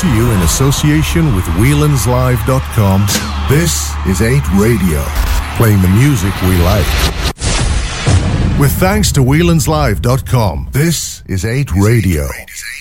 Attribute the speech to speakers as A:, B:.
A: to you in association with WheelandsLive.com. This is 8 Radio, playing the music we like. With thanks to WheelandsLive.com, this is 8 Radio.